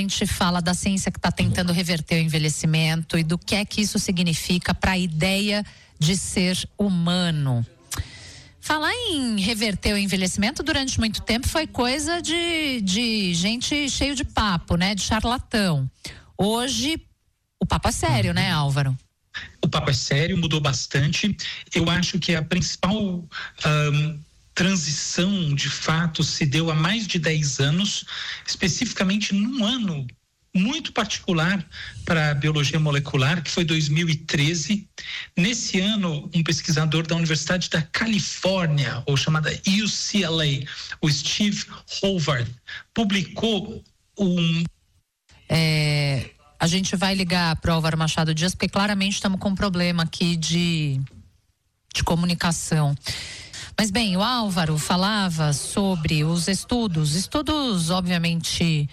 gente fala da ciência que está tentando reverter o envelhecimento e do que é que isso significa para a ideia de ser humano. Falar em reverter o envelhecimento durante muito tempo foi coisa de gente cheio de papo, né? De charlatão. Hoje, o papo é sério, né, Álvaro? O papo é sério, mudou bastante. Eu acho que a principal transição, de fato, se deu há mais de 10 anos, especificamente num ano muito particular para a biologia molecular, que foi 2013. Nesse ano, um pesquisador da Universidade da Califórnia, ou chamada UCLA, o Steve Howard, publicou a gente vai ligar para o Álvaro Machado Dias, porque claramente estamos com um problema aqui de comunicação. Mas bem, o Álvaro falava sobre os estudos obviamente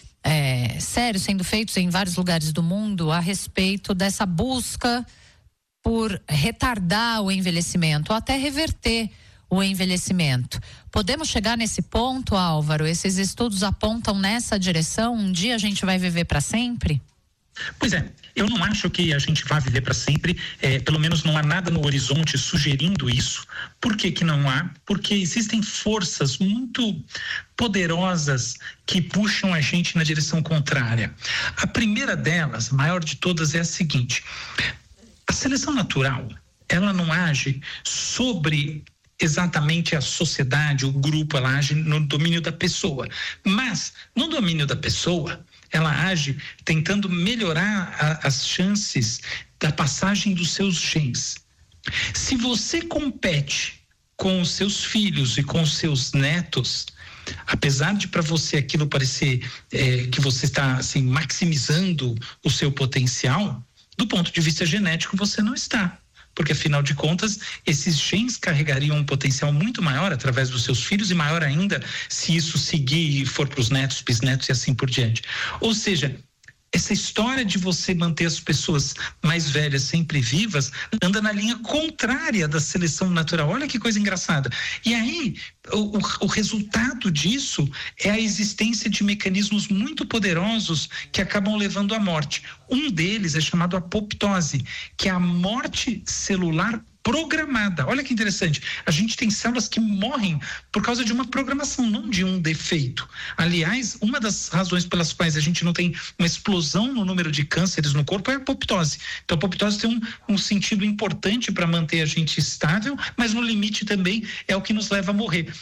sérios sendo feitos em vários lugares do mundo a respeito dessa busca por retardar o envelhecimento, ou até reverter o envelhecimento. Podemos chegar nesse ponto, Álvaro? Esses estudos apontam nessa direção? Um dia a gente vai viver para sempre? Pois é, eu não acho que a gente vá viver para sempre, pelo menos não há nada no horizonte sugerindo isso. Por que não há? Porque existem forças muito poderosas que puxam a gente na direção contrária. A primeira delas, a maior de todas, é a seguinte: a seleção natural, ela não age sobre exatamente a sociedade, o grupo, ela age no domínio da pessoa. Mas, no domínio da pessoa, ela age tentando melhorar as chances da passagem dos seus genes. Se você compete com os seus filhos e com os seus netos, apesar de para você aquilo parecer que você está assim, maximizando o seu potencial, do ponto de vista genético você não está. Porque, afinal de contas, esses genes carregariam um potencial muito maior através dos seus filhos e maior ainda se isso seguir e for para os netos, bisnetos e assim por diante. Ou seja, essa história de você manter as pessoas mais velhas sempre vivas anda na linha contrária da seleção natural. Olha que coisa engraçada. E aí, o resultado disso é a existência de mecanismos muito poderosos que acabam levando à morte. Um deles é chamado apoptose, que é a morte celular programada. Olha que interessante. A gente tem células que morrem por causa de uma programação, não de um defeito. Aliás, uma das razões pelas quais a gente não tem uma explosão no número de cânceres no corpo é a apoptose. Então, a apoptose tem um sentido importante para manter a gente estável, mas no limite também é o que nos leva a morrer.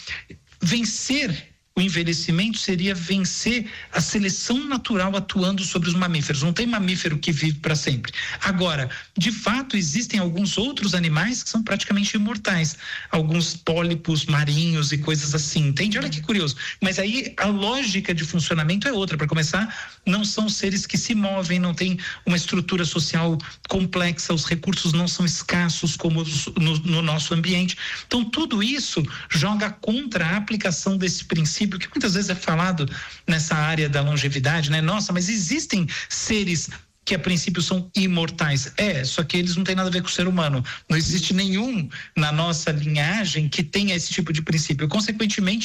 Vencer o envelhecimento seria vencer a seleção natural atuando sobre os mamíferos. Não tem mamífero que vive para sempre. Agora, de fato, existem alguns outros animais que são praticamente imortais. Alguns pólipos marinhos e coisas assim, entende? Olha que curioso. Mas aí a lógica de funcionamento é outra. Para começar, não são seres que se movem, não tem uma estrutura social complexa, os recursos não são escassos como no nosso ambiente. Então, tudo isso joga contra a aplicação desse princípio que muitas vezes é falado nessa área da longevidade, né? Nossa, mas existem seres que a princípio são imortais. Só que eles não têm nada a ver com o ser humano. Não existe nenhum na nossa linhagem que tenha esse tipo de princípio. Consequentemente,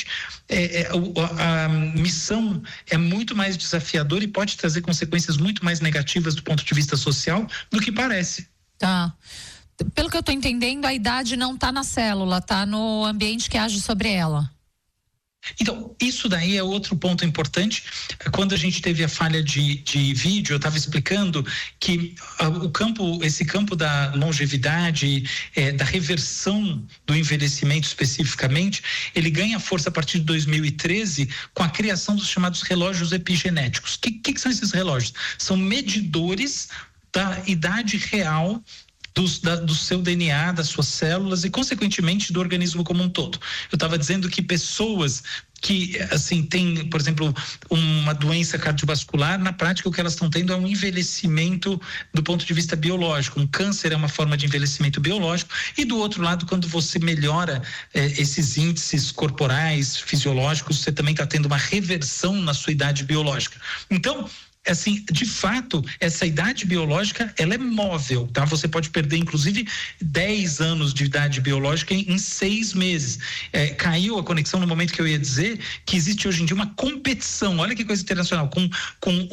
a missão é muito mais desafiadora e pode trazer consequências muito mais negativas do ponto de vista social do que parece. Tá. Pelo que eu estou entendendo, a idade não está na célula, está no ambiente que age sobre ela. Então, isso daí é outro ponto importante. Quando a gente teve a falha de vídeo, eu estava explicando que esse campo da longevidade, da reversão do envelhecimento especificamente, ele ganha força a partir de 2013 com a criação dos chamados relógios epigenéticos. O que são esses relógios? São medidores da idade real do seu DNA, das suas células e, consequentemente, do organismo como um todo. Eu estava dizendo que pessoas que, assim, têm, por exemplo, uma doença cardiovascular, na prática o que elas estão tendo é um envelhecimento do ponto de vista biológico. Um câncer é uma forma de envelhecimento biológico e, do outro lado, quando você melhora esses índices corporais, fisiológicos, você também está tendo uma reversão na sua idade biológica. Então, assim, de fato, essa idade biológica, ela é móvel, tá? Você pode perder, inclusive, 10 anos de idade biológica em 6 meses. Caiu a conexão no momento que eu ia dizer que existe hoje em dia uma competição, olha que coisa internacional, com